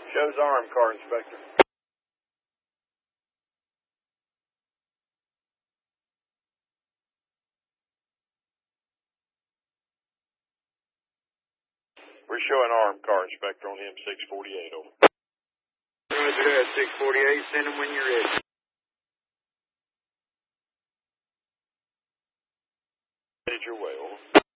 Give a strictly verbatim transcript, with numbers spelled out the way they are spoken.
Shows arm, car inspector. We're showing armed, car inspector, on M six forty-eight, over. Roger that, six forty-eight, send them when you're ready. Headed your way, over.